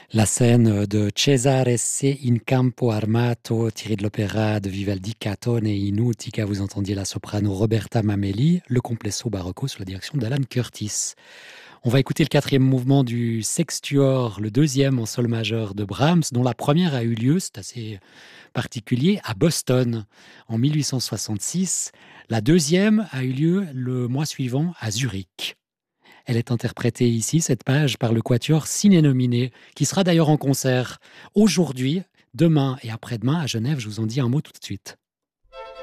La scène de Cesare se in campo armato, tirée de l'opéra de Vivaldi Catone e Inutica. Vous entendiez la soprano Roberta Mameli, le complesso barocco sous la direction d'Alan Curtis. On va écouter le quatrième mouvement du Sextuor, le deuxième en sol majeur de Brahms, dont la première a eu lieu, c'est assez particulier, à Boston en 1866. La deuxième a eu lieu le mois suivant à Zurich. Elle est interprétée ici, cette page, par le quatuor Ciné Nominé, qui sera d'ailleurs en concert aujourd'hui, demain et après-demain à Genève. Je vous en dis un mot tout de suite.